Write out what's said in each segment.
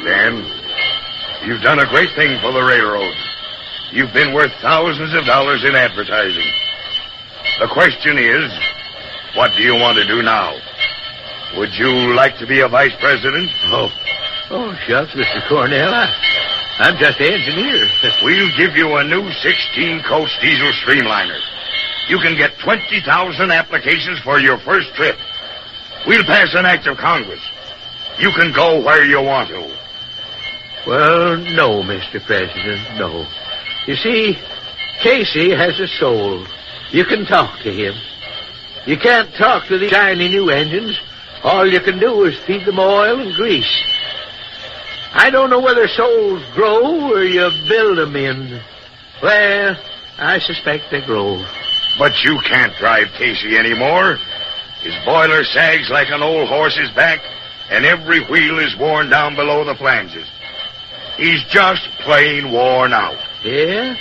Dan, you've done a great thing for the railroad. You've been worth thousands of dollars in advertising. The question is, what do you want to do now? Would you like to be a vice president? Oh, shucks, Mr. Cornell. I'm just an engineer. We'll give you a new 16-coach diesel streamliner. You can get 20,000 applications for your first trip. We'll pass an act of Congress. You can go where you want to. Well, no, Mr. President, no. You see, Casey has a soul. You can talk to him. You can't talk to the shiny new engines. All you can do is feed them oil and grease. I don't know whether souls grow or you build them in. Well, I suspect they grow. But you can't drive Casey anymore. His boiler sags like an old horse's back, and every wheel is worn down below the flanges. He's just plain worn out. Yeah.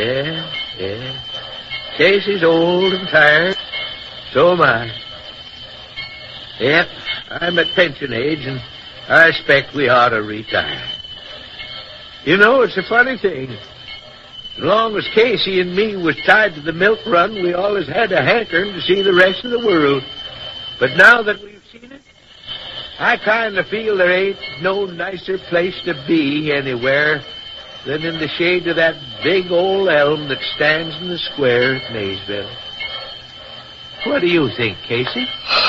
Casey's old and tired. So am I. Yep, I'm at pension age, and I expect we ought to retire. You know, it's a funny thing. As long as Casey and me was tied to the milk run, we always had a hankering to see the rest of the world. But now that we've seen it, I kind of feel there ain't no nicer place to be anywhere than in the shade of that big old elm that stands in the square at Maysville. What do you think, Casey?